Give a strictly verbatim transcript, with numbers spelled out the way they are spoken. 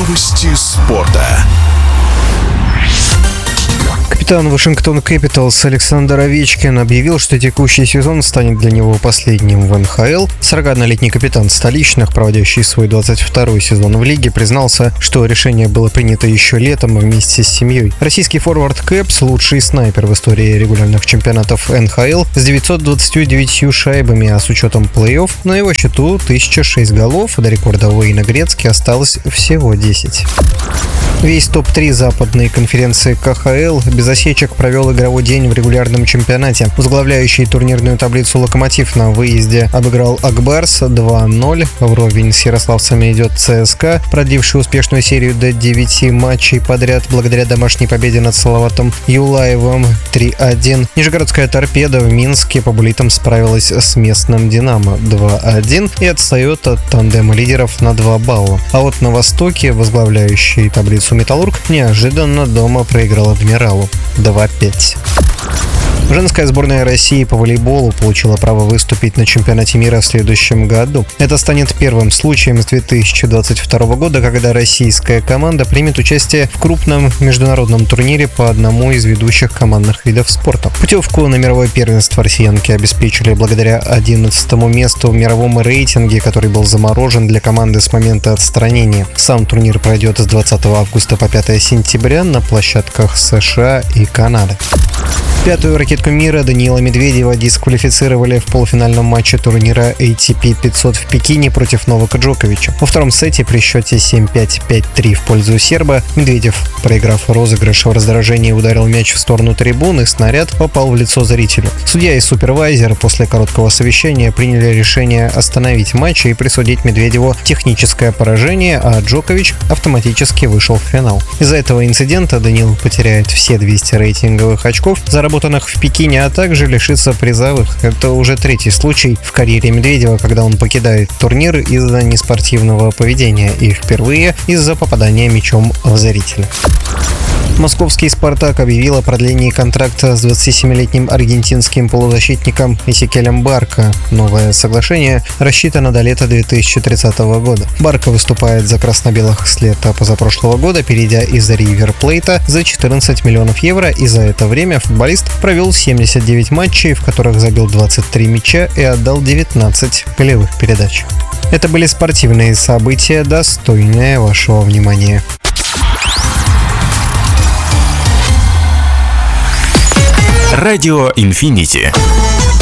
Новости спорта. Капитан Вашингтон Кэпиталс Александр Овечкин объявил, что текущий сезон станет для него последним в эн ха эл. сорокаоднолетний капитан столичных, проводящий свой двадцать второй сезон в лиге, признался, что решение было принято еще летом вместе с семьей. Российский форвард Кэпс, лучший снайпер в истории регулярных чемпионатов эн ха эл, с девятьюстами двадцатью девятью шайбами, а с учетом плей-офф на его счету тысяча шесть голов, до рекорда Уэйна Грецки осталось всего десять. Весь топ три западной конференции ка ха эл без осечек провел игровой день в регулярном чемпионате. Возглавляющий турнирную таблицу «Локомотив» на выезде обыграл Акбарс два ноль. Вровень с ярославцами идет цэ эс ка, продливший успешную серию до девяти матчей подряд благодаря домашней победе над Салаватом Юлаевым три один. Нижегородская «Торпеда» в Минске по буллитам справилась с местным «Динамо» два один и отстает от тандема лидеров на два балла. А вот на Востоке возглавляющий таблицу «Металлург» неожиданно дома проиграл «Адмиралу» два пять. Женская сборная России по волейболу получила право выступить на чемпионате мира в следующем году. Это станет первым случаем с две тысячи двадцать второго года, когда российская команда примет участие в крупном международном турнире по одному из ведущих командных видов спорта. Путевку на мировое первенство россиянки обеспечили благодаря одиннадцатому месту в мировом рейтинге, который был заморожен для команды с момента отстранения. Сам турнир пройдет с двадцатого августа по пятое сентября на площадках США и Канады. Пятую ракетку мира Даниила Медведева дисквалифицировали в полуфинальном матче турнира эй ти пи пятьсот в Пекине против Новака Джоковича. Во втором сете при счете семь пять пять три в пользу серба Медведев, проиграв розыгрыш, в раздражении ударил мяч в сторону трибуны, снаряд попал в лицо зрителю. Судья и супервайзер после короткого совещания приняли решение остановить матч и присудить Медведеву техническое поражение, а Джокович автоматически вышел в финал. Из-за этого инцидента Даниил потеряет все двести рейтинговых очков, заработанных в Пекине, а также лишится призовых. Это уже третий случай в карьере Медведева, когда он покидает турнир из-за неспортивного поведения и впервые из-за попадания мячом в зрителя. Московский «Спартак» объявил о продлении контракта с двадцатисемилетним аргентинским полузащитником Эсекиэлем Барко. Новое соглашение рассчитано до лета две тысячи тридцатого года. Барко выступает за красно-белых с лета позапрошлого года, перейдя из Ривер Плейта за четырнадцать миллионов евро, и за это время футболист провел семьдесят девять матчей, в которых забил двадцать три мяча и отдал девятнадцать голевых передач. Это были спортивные события, достойные вашего внимания. Радио Инфинити.